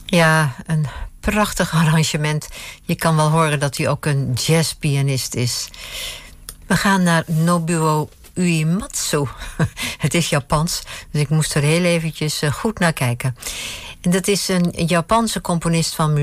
Ja, een prachtig arrangement. Je kan wel horen dat hij ook een jazzpianist is. We gaan naar Nobuo Uematsu. Het is Japans, dus ik moest er heel eventjes goed naar kijken. En dat is een Japanse componist van